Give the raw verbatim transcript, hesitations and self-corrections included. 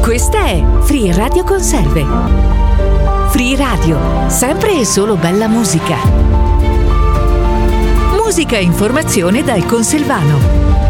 Questa è Free Radio Conserve. Free Radio, sempre e solo bella musica. Musica e informazione dal Conselvano.